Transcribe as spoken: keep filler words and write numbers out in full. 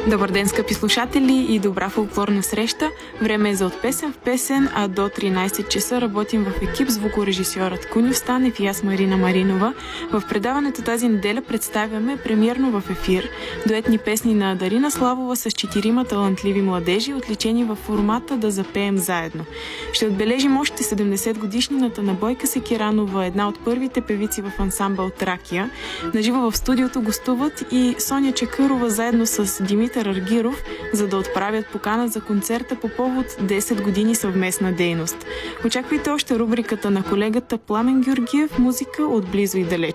Добър ден, скъпи слушатели, и добра фолклорна среща. Време е за от песен в песен, а до тринайсет часа работим в екип звукорежисьорът Кунив Станев и аз, Марина Маринова. В предаването тази неделя представяме премиерно в ефир дуетни песни на Дарина Славова с четирима талантливи младежи, отличени в формата "Да запеем заедно". Ще отбележим още седемдесет годишнината на Бойка Секиранова, една от първите певици в ансамбъл Тракия. Наживо в студиото гостуват и Соня Чакърова заедно с Димитър Аргиров, за да отправят покана за концерта по повод десет години съвместна дейност. Очаквайте още рубриката на колегата Пламен Георгиев, музика от близо и далеч.